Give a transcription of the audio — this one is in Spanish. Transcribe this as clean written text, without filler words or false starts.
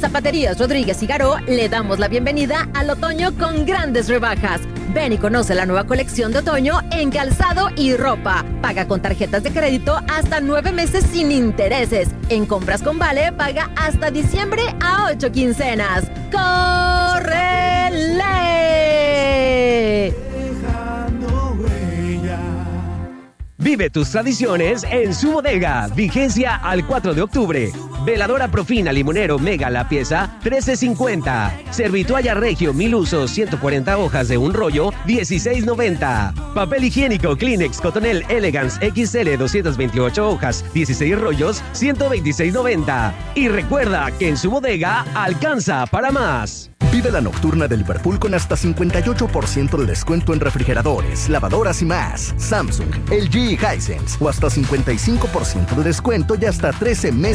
Zapaterías Rodríguez y Garó le damos la bienvenida al otoño con grandes rebajas. Ven y conoce la nueva colección de otoño en calzado y ropa. Paga con tarjetas de crédito hasta 9 meses sin intereses. En compras con Vale, paga hasta diciembre a 8 quincenas. ¡Córrele! Vive tus tradiciones en su bodega. Vigencia al 4 de octubre. Veladora Profina Limonero Mega la pieza, $13.50. Servitualla Regio 1000 usos, 140 hojas de un rollo, $16.90. Papel higiénico Kleenex Cotonel Elegance XL 228 hojas, 16 rollos, $126.90. Y recuerda que en su bodega alcanza para más. Vive la nocturna de Liverpool con hasta 58% de descuento en refrigeradores, lavadoras y más. Samsung, LG y Hisense. O hasta 55% de descuento y hasta 13 meses